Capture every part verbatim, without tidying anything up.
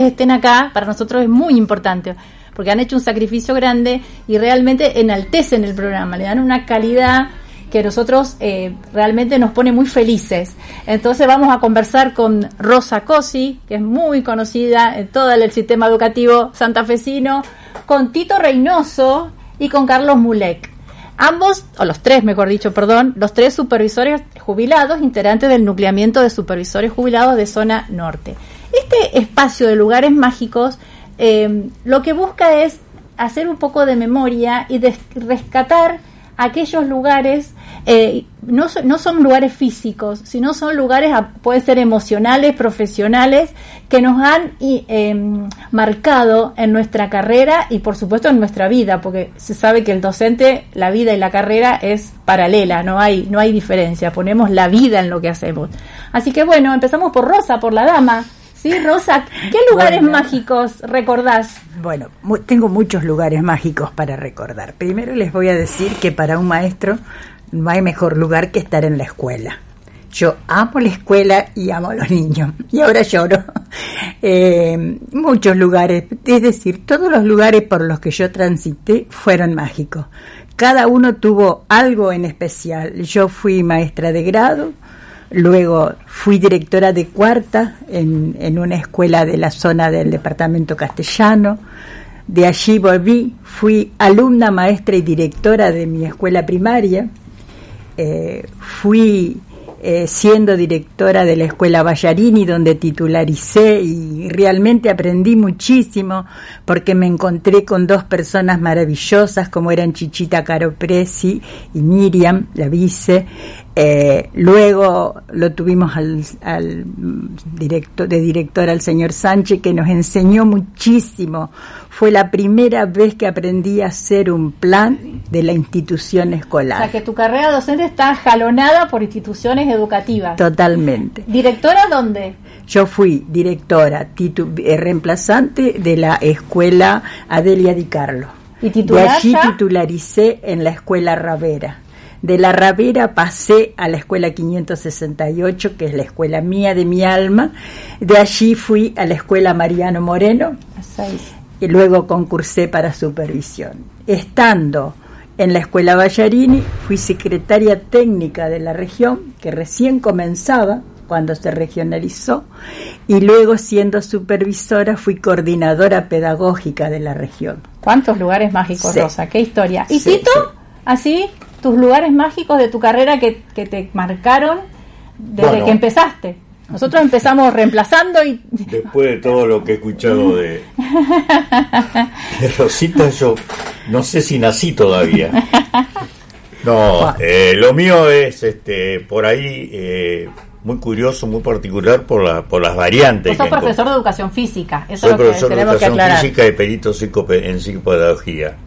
estén acá, para nosotros es muy importante, porque han hecho un sacrificio grande y realmente enaltecen el programa, le dan una calidad que a nosotros eh, realmente nos pone muy felices. Entonces vamos a conversar con Rosa Cosi, que es muy conocida en todo el sistema educativo santafesino, con Tito Reynoso y con Carlos Mulek. Ambos, o los tres mejor dicho, perdón, los tres supervisores jubilados, integrantes del nucleamiento de supervisores jubilados de zona norte. Este espacio de lugares mágicos eh, lo que busca es hacer un poco de memoria y de rescatar aquellos lugares, eh, no, no son lugares físicos, sino son lugares, pueden ser emocionales, profesionales, que nos han eh, marcado en nuestra carrera y por supuesto en nuestra vida, porque se sabe que el docente, la vida y la carrera es paralela, no hay, no hay diferencia, ponemos la vida en lo que hacemos. Así que bueno, empezamos por Rosa, por la dama. Sí, Rosa, ¿qué lugares bueno, mágicos recordás? Bueno, mu- tengo muchos lugares mágicos para recordar. Primero les voy a decir que para un maestro no hay mejor lugar que estar en la escuela. Yo amo la escuela y amo a los niños. Y ahora lloro. Eh, muchos lugares, es decir, todos los lugares por los que yo transité fueron mágicos. Cada uno tuvo algo en especial. Yo fui maestra de grado. Luego fui directora de cuarta en, en una escuela de la zona del departamento castellano. De allí volví, fui alumna, maestra y directora de mi escuela primaria. Eh, fui eh, siendo directora de la escuela Ballarini, donde titularicé y realmente aprendí muchísimo porque me encontré con dos personas maravillosas como eran Chichita Caropresi y Miriam, la vice. Eh, luego lo tuvimos al, al director, de director al señor Sánchez, que nos enseñó muchísimo. Fue la primera vez que aprendí a hacer un plan de la institución escolar. O sea, que tu carrera docente está jalonada por instituciones educativas. Totalmente. ¿Directora dónde? Yo fui directora, titu- eh, reemplazante de la escuela Adelia Di Carlo. ¿Y titular? De allí ya? titularicé en la escuela Ravera. De la Ravera pasé a la escuela quinientos sesenta y ocho, que es la escuela mía de mi alma. De allí fui a la escuela Mariano Moreno. A seis. Y luego concursé para supervisión. Estando en la escuela Ballarini, fui secretaria técnica de la región, que recién comenzaba cuando se regionalizó, y luego siendo supervisora fui coordinadora pedagógica de la región. ¿Cuántos lugares mágicos, Sí. Rosa? ¿Qué historia? ¿Y Sí, Tito? sí. Así, tus lugares mágicos de tu carrera que, que te marcaron desde Bueno. que empezaste. Nosotros empezamos reemplazando y... Después de todo lo que he escuchado de, de Rosita, yo no sé si nací todavía. No, eh, lo mío es este por ahí eh, muy curioso, muy particular por la por las variantes. Vos sos que profesor de educación física, eso Soy es lo que profesor de tenemos que educación aclarar. física y perito psicope- en psicopedagogía.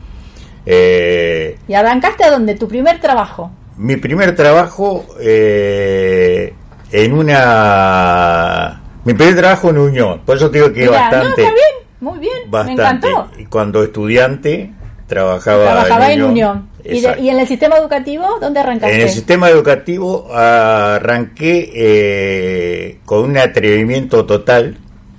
Eh, ¿Y arrancaste a dónde? ¿Tu primer trabajo? Mi primer trabajo eh, en una... Mi primer trabajo en Unión, por eso te digo que Mirá, bastante... no, está bien, muy bien, bastante. me encantó. Y cuando estudiante trabajaba, Trabajaba en en Unión. Unión. ¿Y, de- ¿Y en el sistema educativo dónde arrancaste? En el sistema educativo arranqué eh, con un atrevimiento total,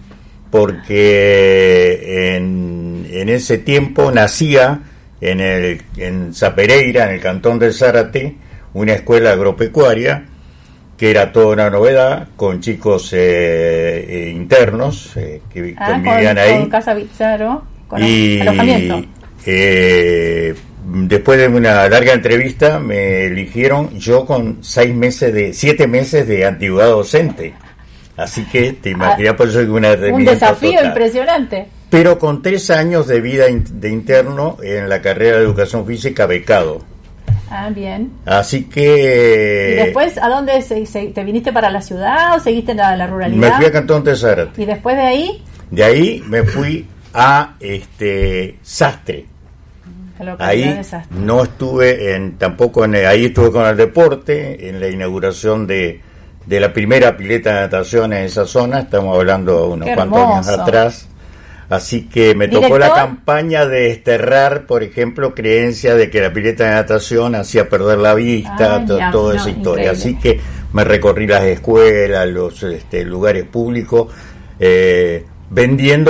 porque en, en ese tiempo nacía en el en Zapereira, en el cantón de Zárate, una escuela agropecuaria que era toda una novedad, con chicos eh, eh, internos eh, que ah, convivían con, ahí. con Casa Bizarro, con Y alojamiento. eh, después de una larga entrevista me eligieron, yo con seis meses de siete meses de antigüedad docente, así que te imaginas, por eso que una Un desafío impresionante. pero con tres años de vida in- de interno en la carrera de educación física becado, Ah, bien. así que ¿Y después a dónde se, se- te viniste para la ciudad o seguiste en la, la ruralidad? me fui a Cantón de Zárate. Y después de ahí, De ahí me fui a este Sastre. a la localidad Ahí de Sastre. no estuve en tampoco en ahí estuve con el deporte en la inauguración de, de la primera pileta de natación en esa zona, estamos hablando unos Qué cuantos años hermoso. atrás, así que me tocó ¿Director? la campaña de desterrar, por ejemplo, creencias de que la pileta de natación hacía perder la vista, Ah, to- ya, toda no, esa historia, increíble. así que me recorrí las escuelas, los este, lugares públicos, eh, vendiendo